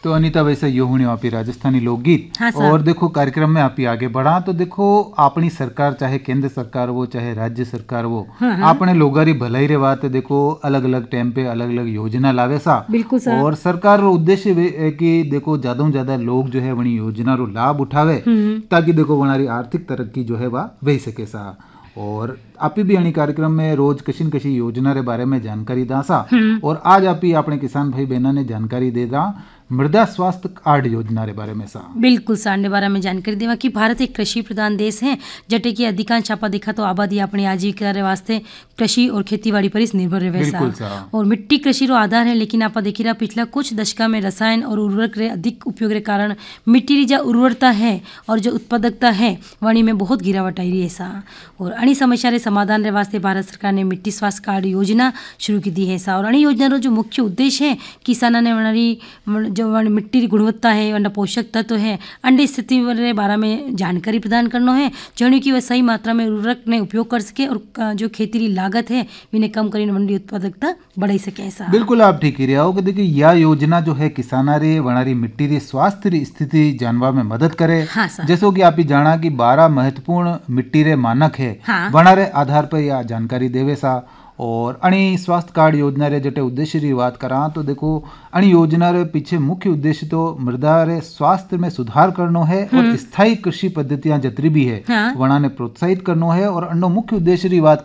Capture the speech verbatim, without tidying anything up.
तो अनीता वैसे यो हुणी आपी राजस्थानी लोकगीत। हाँ सर। और देखो कार्यक्रम में आप ही आगे बढ़ा तो देखो अपनी सरकार चाहे केंद्र सरकार वो चाहे राज्य सरकार वो हाँ, हाँ। अपने लोगारी भलाई रे बात देखो अलग अलग टाइम पे अलग अलग योजना लावे सा। बिल्कुल सर। और सरकार रो उद्देश्य वे है कि देखो ज्यादा से ज्यादा लोग जो है वनी योजना रो लाभ उठावे ताकि देखो वनारी आर्थिक तरक्की जो है वह वही सके सा। और आप भी अणी कार्यक्रम में रोज कशी न कशी योजना रे बारे में जानकारी दासा। और आज आप ही अपने किसान भाई बहना ने जानकारी दे दा मृदा स्वास्थ्य कार्ड योजना रे बारे में सा। बिल्कुल सांडे बारे में जानकारी देवा कि भारत एक कृषि प्रधान देश है जटे की अधिकांश आपा देखा तो आबादी अपनी आजीविका रे वास्ते कृषि और खेतीबाड़ी पर इस निर्भर रहे सा। और मिट्टी कृषि रो आधार है, लेकिन आपा देखी रहा पिछला कुछ दशका में रसायन और उर्वरक रे अधिक उपयोग रे कारण मिट्टी री जो उर्वरता है और जो उत्पादकता है वणी में बहुत गिरावट आई रही है सा। और अणी समस्या रे समाधान रे वास्ते भारत सरकार ने मिट्टी स्वास्थ्य कार्ड योजना शुरू की दी है सा। और अणी योजना रो जो मुख्य उद्देश्य है किसाना ने वनारी जो मिट्टी की गुणवत्ता है वरना पोषक तत्व है अंडे स्थिति के बारे में जानकारी प्रदान करना है जौन की वह सही मात्रा में उर्वरक ने उपयोग कर सके और जो खेती की लागत है इन्हें कम कर मंडी उत्पादकता बढ़ाई सके ऐसा। बिल्कुल आप ठीक ही रहे हो कि देखिए यह योजना जो है किसाना रे वनारी मिट्टी री स्वास्थ्य री स्थिति जानवा में मदद करे। हाँ जैसो कि आप ही जाना कि बारह महत्वपूर्ण मिट्टी रे मानक है। हाँ। वना रे आधार पर यह जानकारी देवे सा। और अणी स्वास्थ्य कार्ड योजना रे जटे उद्देश्य की बात करा तो देखो अणी योजना रे पीछे मुख्य उद्देश्य तो मृदा रे स्वास्थ्य में सुधार करनो है और स्थायी कृषि पद्धतियां जतरी भी है। हाँ। वना ने प्रोत्साहित करनो है। और अन्नो मुख्य उद्देश्य की बात